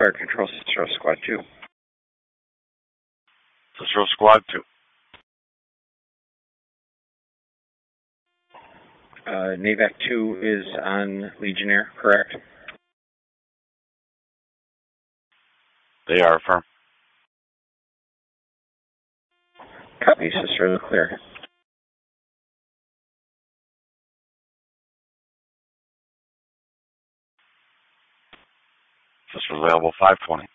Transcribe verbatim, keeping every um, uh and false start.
Fire Control, Cicero Squad two. Cicero Squad two. Uh, NAVAC two is on Legionnaire, correct? They are firm. Copy, Cicero clear. Cicero available five twenty.